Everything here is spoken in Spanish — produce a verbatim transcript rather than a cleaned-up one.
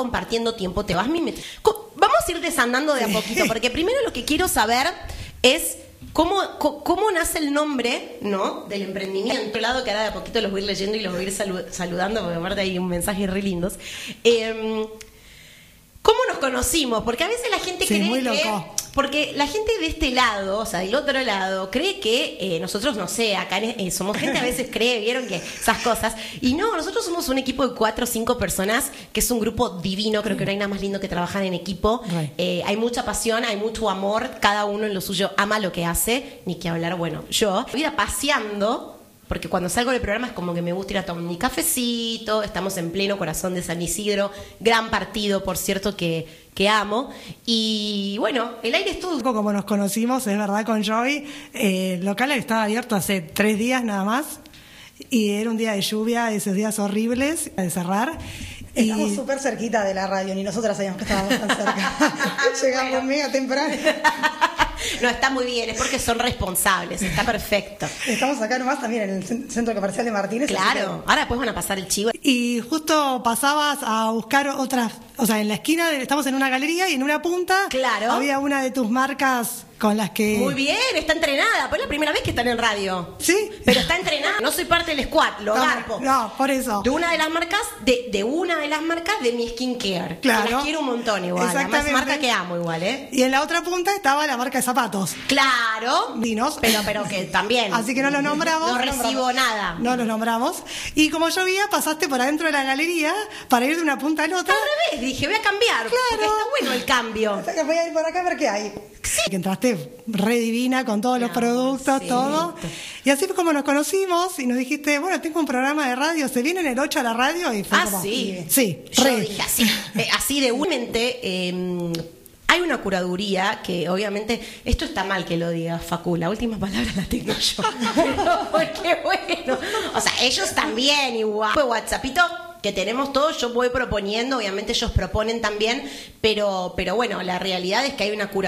compartiendo tiempo, te vas mimetiendo. Vamos a ir desandando de a poquito, porque primero lo que quiero saber es cómo, cómo, cómo nace el nombre, ¿no?, del emprendimiento. Por lado, que ahora de a poquito los voy a ir leyendo y los voy a ir salu saludando, porque aparte hay un mensaje re lindos. Eh, ¿Cómo nos conocimos? Porque a veces la gente sí, cree muy loco. que... Porque la gente de este lado, o sea, del otro lado, cree que eh, nosotros, no sé, acá eh, somos gente, a veces cree, vieron que esas cosas. Y no, nosotros somos un equipo de cuatro o cinco personas, que es un grupo divino, creo que no hay nada más lindo que trabajar en equipo. Eh, hay mucha pasión, hay mucho amor, cada uno en lo suyo ama lo que hace, ni que hablar, bueno, yo, vida paseando... Porque cuando salgo del programa es como que me gusta ir a tomar mi cafecito, estamos en pleno corazón de San Isidro, gran partido, por cierto, que, que amo. Y bueno, el aire estuvo... Como nos conocimos, es verdad, con Joy, eh, el local estaba abierto hace tres días nada más, y era un día de lluvia, esos días horribles de cerrar. Estamos súper cerquita de la radio, ni nosotras sabíamos que estábamos tan cerca. Llegamos bueno. mega temprano. No, está muy bien, es porque son responsables, está perfecto. Estamos acá nomás también en el Centro Comercial de Martínez. Claro, ahora después van a pasar el chivo. Y justo pasabas a buscar otras, o sea, en la esquina, de, estamos en una galería y en una punta claro. había una de tus marcas con las que... Muy bien, está entrenada, pues es la primera vez que están en radio. Sí. Pero está entrenada, no soy parte del squad, lo no, garpo. No, por eso. De una de las marcas, de, de una de las marcas de mi skincare. Claro. Que las quiero un montón igual, además es marca que amo igual, ¿eh? Y en la otra punta estaba la marca de zapatos. Claro. Vinos. Pero, pero que también. Así que no los nombramos. No, no recibo nombramos, nada. No los nombramos. Y como yo veía, pasaste por adentro de la galería para ir de una punta a la otra. Al revés, dije, voy a cambiar. Claro. Porque está bueno el cambio. Voy a ir por acá a ver qué hay. Sí. Que entraste re divina con todos no, los productos, sí. todo. Y así fue como nos conocimos y nos dijiste, bueno, tengo un programa de radio, ¿se viene en el ocho a la radio? Y fue ah, como, sí. Sí, yo re. dije así, eh, así de un mente... Eh, hay una curaduría que obviamente, esto está mal que lo diga Facu, la última palabra la tengo yo, pero porque bueno, o sea, ellos también igual. Fue WhatsAppito que tenemos todos, yo voy proponiendo, obviamente ellos proponen también, pero, pero bueno, la realidad es que hay una curaduría.